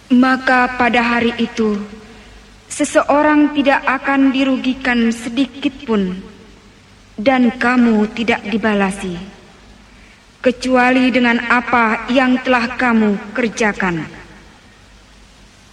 Maka pada hari itu seseorang tidak akan dirugikan sedikit pun, dan kamu tidak dibalasi kecuali dengan apa yang telah kamu kerjakan.